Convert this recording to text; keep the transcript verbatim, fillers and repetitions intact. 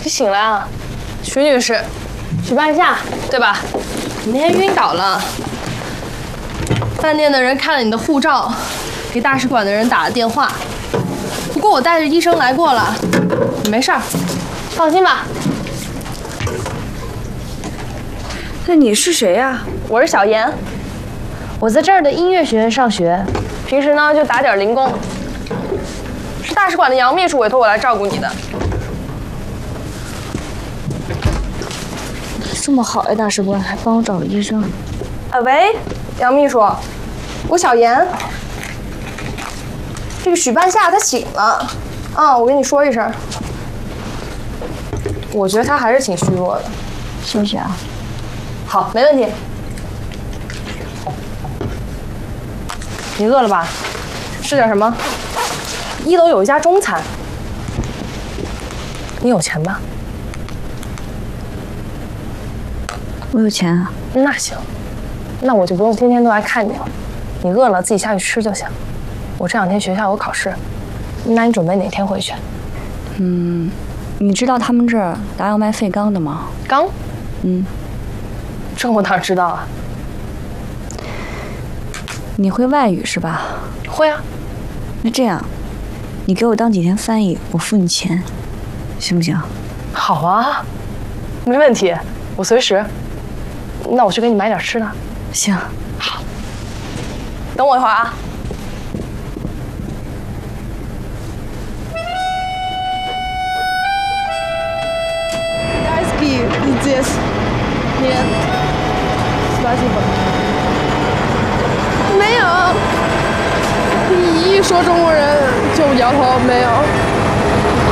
你醒了啊，徐女士，许半夏，对吧？你那天晕倒了，饭店的人看了你的护照，给大使馆的人打了电话。不过我带着医生来过了，你没事儿，放心吧。 那你是谁呀？ 我是小妍，我在这儿的音乐学院上学，平时呢就打点零工。是大使馆的杨秘书委托我来照顾你的。 这么好呀，大使馆还帮我找个医生。 啊喂，杨秘书，我小妍。这个许半夏他醒了，啊，我跟你说一声。我觉得他还是挺虚弱的。 谢谢啊。 好，没问题。你饿了吧？吃点什么？一楼有一家中餐。你有钱吧？ 我有钱啊。 那行，那我就不用天天都来看你了。你饿了自己下去吃就行。我这两天学校有考试，那你准备哪天回去？ 嗯，你知道他们这儿哪有卖废钢的吗？ 钢？ 嗯， 这我哪知道啊？ 你会外语是吧？ 会啊。 那这样，你给我当几天翻译，我付你钱，行不行？ 好啊，没问题，我随时。那我去给你买点吃的。 行。 好。等我一会儿啊。Здесь нет спасибо。没有。你一说中国人就摇头，没有。